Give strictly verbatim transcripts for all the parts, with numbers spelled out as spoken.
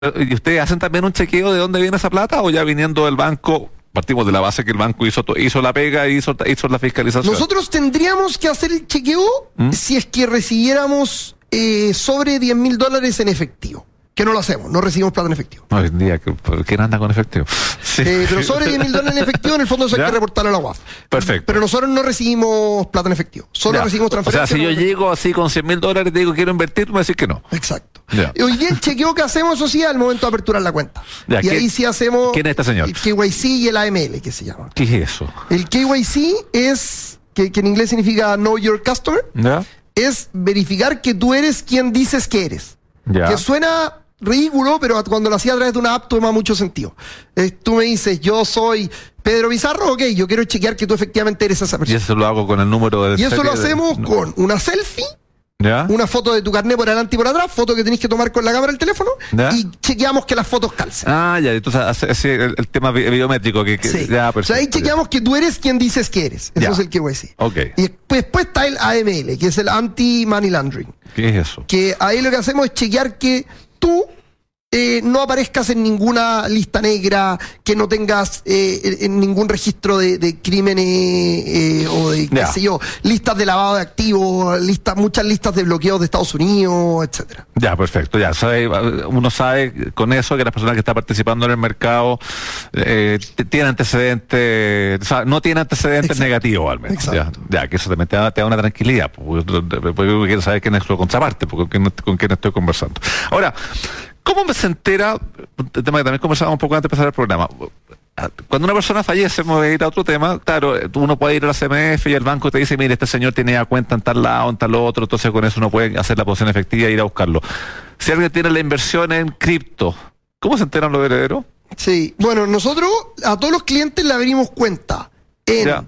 ¿Y ustedes hacen también un chequeo de dónde viene esa plata o ya viniendo del banco? Partimos de la base que el banco hizo hizo la pega y hizo, hizo la fiscalización. Nosotros tendríamos que hacer el chequeo ¿Mm? si es que recibiéramos eh, sobre diez mil dólares en efectivo. Que no lo hacemos, no recibimos plata en efectivo. Hoy en día, ¿quién anda con efectivo? Sí. Eh, pero sobre diez mil dólares en efectivo, en el fondo eso hay que reportarlo a la U A F. Perfecto. Pero nosotros no recibimos plata en efectivo, solo ya. recibimos transferencia. O sea, si yo llego así con cien mil dólares y te digo quiero invertir, me decís que no. Exacto. Ya. Y hoy día el chequeo que hacemos, eso sí, al momento de aperturar la cuenta. Ya, y ahí sí hacemos... ¿Quién es este señor? El K Y C y el A M L, que se llama. ¿Qué es eso? El K Y C es, que, que en inglés significa Know Your Customer, ¿Ya? es verificar que tú eres quien dices que eres. Ya. Que suena ridículo, pero cuando lo hacía a través de una app toma mucho sentido. Eh, tú me dices, yo soy Pedro Pizarro, ok, yo quiero chequear que tú efectivamente eres esa persona. Y eso lo hago con el número del... Y eso lo hacemos de... con una selfie, ¿Ya? una foto de tu carnet por adelante y por atrás, foto que tenés que tomar con la cámara del teléfono, ¿Ya? y chequeamos que las fotos calcen. Ah, ya, entonces ese el, el tema biométrico que... que sí. ya, perfecto, o sea, ahí chequeamos ya. que tú eres quien dices que eres. Eso ya. es el K Y C. Okay. Y después, después está el A M L, que es el Anti-Money Laundering. ¿Qué es eso? Que ahí lo que hacemos es chequear que tú Eh, no aparezcas en ninguna lista negra, que no tengas eh, en ningún registro de, de crímenes eh, o de, qué yeah. sé yo, listas de lavado de activos, listas, muchas listas de bloqueos de Estados Unidos, etcétera. Ya, perfecto, ya sabe, uno sabe con eso que la persona que está participando en el mercado eh, tiene antecedentes, o sea, no tiene antecedentes Exacto. negativos al menos. Ya, ya, que eso también te da, te da una tranquilidad, porque, porque yo quiero saber quién es su contraparte, porque con quién estoy conversando. Ahora, ¿cómo se entera? El tema que también conversábamos un poco antes de empezar el programa. Cuando una persona fallece, me voy a ir a otro tema, claro, uno puede ir a la C M F y el banco te dice, mire, este señor tenía cuenta en tal lado, en tal otro, entonces con eso uno puede hacer la posición efectiva e ir a buscarlo. Si alguien tiene la inversión en cripto, ¿cómo se enteran los herederos? Sí, bueno, nosotros a todos los clientes le abrimos cuenta en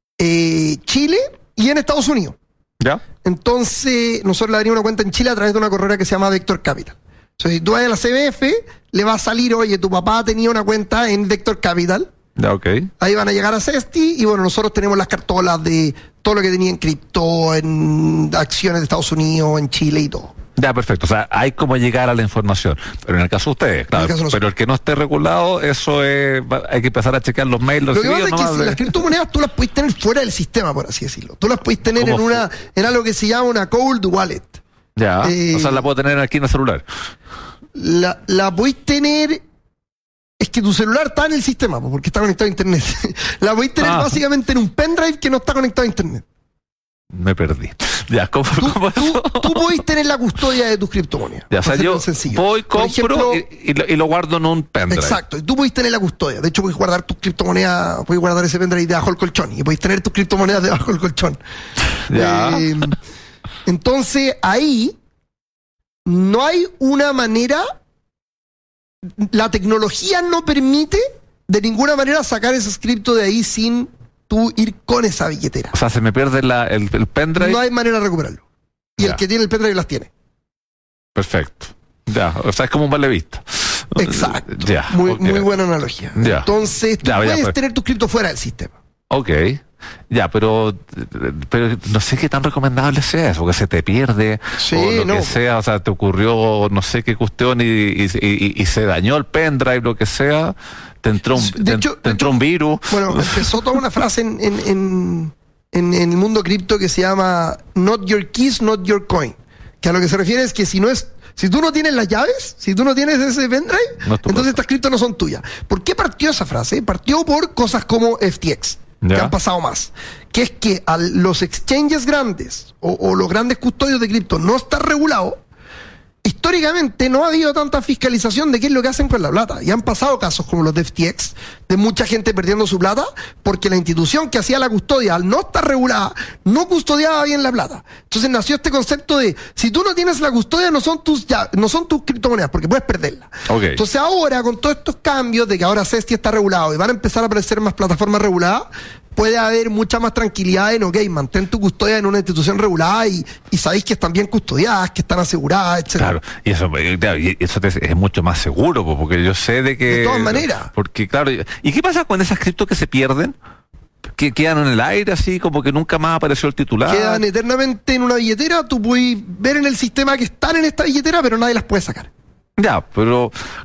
eh, Chile y en Estados Unidos. ¿Ya? Entonces, nosotros le abrimos una cuenta en Chile a través de una corredora que se llama Vector Capital. O sea, si tú vas a la C M F, le va a salir, oye, tu papá tenía una cuenta en Vector Capital. Ya, ok. Ahí van a llegar a Cesti y bueno, nosotros tenemos las cartolas de todo lo que tenía en cripto, en acciones de Estados Unidos, en Chile y todo. Ya, perfecto. O sea, hay como llegar a la información. Pero en el caso de ustedes, claro. El pero el que no esté regulado, eso es, hay que empezar a chequear los mails. Los lo que pasa es que no si de... las criptomonedas tú las puedes tener fuera del sistema, por así decirlo. Tú las puedes tener en una, en algo que se llama una cold wallet. Ya, eh, o sea, la puedo tener aquí en el celular. La, la podéis tener... Es que tu celular está en el sistema, porque está conectado a internet. La podéis tener ah. básicamente en un pendrive que no está conectado a internet. Me perdí. Ya, ¿cómo, tú, cómo tú, tú podéis tener la custodia de tus criptomonedas. Ya, o sea, yo voy, compro ejemplo, y, y, lo, y lo guardo en un pendrive. Exacto, y tú podéis tener la custodia. De hecho, podéis guardar tus criptomonedas, podéis guardar ese pendrive debajo del colchón y podéis tener tus criptomonedas debajo del colchón. Ya. Eh, entonces, ahí no hay una manera, la tecnología no permite de ninguna manera sacar esas cripto de ahí sin tú ir con esa billetera. O sea, se me pierde la, el, el pendrive. No hay manera de recuperarlo. Y ya. El que tiene el pendrive las tiene. Perfecto. Ya, o sea, es como un vale vista. Exacto. Ya, muy, okay. muy buena analogía. Ya. Entonces, tú ya, puedes ya, pues. tener tus cripto fuera del sistema. Ok. Ya, pero, pero no sé qué tan recomendable sea eso, que se te pierde, sí, o lo no. que sea, o sea, te ocurrió no sé qué cuestión y, y, y, y se dañó el pendrive, lo que sea, te entró un, de hecho, te, te entró un virus. Bueno, empezó toda una frase en, en, en, en, en el mundo cripto que se llama Not your keys, not your coin, que a lo que se refiere es que si no es Si tú no tienes las llaves, si tú no tienes ese pendrive, no entonces estas criptos no son tuyas. ¿Por qué partió esa frase? Partió por cosas como F T X, ¿ya? Que han pasado más. Que es que a los exchanges grandes o, o los grandes custodios de cripto no está regulado. Históricamente no ha habido tanta fiscalización de qué es lo que hacen con la plata. Y han pasado casos como los de F T X, de mucha gente perdiendo su plata, porque la institución que hacía la custodia, al no estar regulada, no custodiaba bien la plata. Entonces nació este concepto de, si tú no tienes la custodia, no son tus ya, no son tus criptomonedas, porque puedes perderla. Okay. Entonces ahora, con todos estos cambios de que ahora Cesti está regulado y van a empezar a aparecer más plataformas reguladas, puede haber mucha más tranquilidad en, ok, mantén tu custodia en una institución regulada y, y sabéis que están bien custodiadas, que están aseguradas, etcétera. Claro, y eso, claro, y eso te, es mucho más seguro, porque yo sé de que... De todas maneras. Porque, claro, ¿y qué pasa con esas criptos que se pierden? Que quedan en el aire así, como que nunca más apareció el titular. Quedan eternamente en una billetera, tú puedes ver en el sistema que están en esta billetera, pero nadie las puede sacar. Ya, pero